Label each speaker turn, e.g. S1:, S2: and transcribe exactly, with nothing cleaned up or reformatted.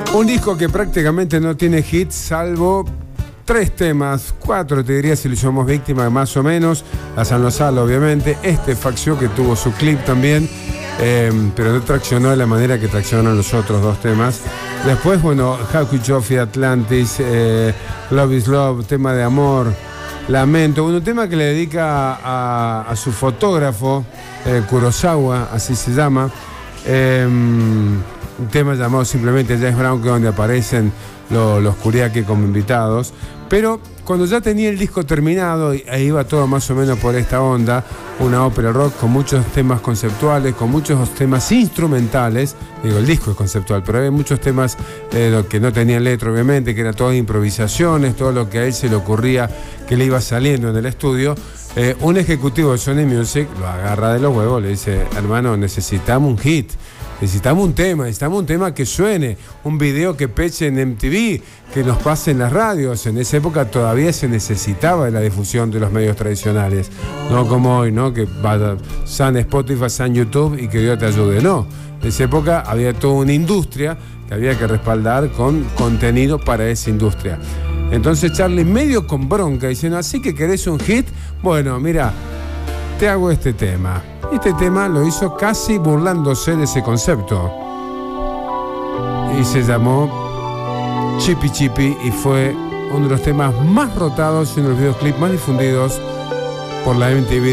S1: Un disco que prácticamente no tiene hits, salvo tres temas, cuatro te diría si le llamamos Víctima más o menos, la San Lozano obviamente, este Facció que tuvo su clip también, eh, pero no traccionó de la manera que traccionaron los otros dos temas. Después, bueno, How Could You Feel Atlantis, eh, Love is Love, tema de amor, Lamento, un tema que le dedica a, a su fotógrafo, eh, Kurosawa, así se llama, eh, un tema llamado simplemente James Brown, que es donde aparecen los, los Kuriaki como invitados. Pero cuando ya tenía el disco terminado, e iba todo más o menos por esta onda, una ópera rock con muchos temas conceptuales, con muchos temas instrumentales, digo, el disco es conceptual, pero hay muchos temas eh, que no tenían letra, obviamente, que eran todas improvisaciones, todo lo que a él se le ocurría que le iba saliendo en el estudio. Eh, un ejecutivo de Sony Music lo agarra de los huevos, le dice: hermano, necesitamos un hit. Necesitamos un tema, necesitamos un tema que suene, un video que peche en M T V, que nos pase en las radios. En esa época todavía se necesitaba de la difusión de los medios tradicionales, no como hoy, ¿no? Que va San Spotify, San YouTube y que Dios te ayude. No, en esa época había toda una industria que había que respaldar con contenido para esa industria. Entonces Charlie, medio con bronca, diciendo: así que querés un hit, bueno, mira, te hago este tema. Este tema lo hizo casi burlándose de ese concepto y se llamó Chippy Chippy y fue uno de los temas más rotados y uno de los videoclips más difundidos por la M T V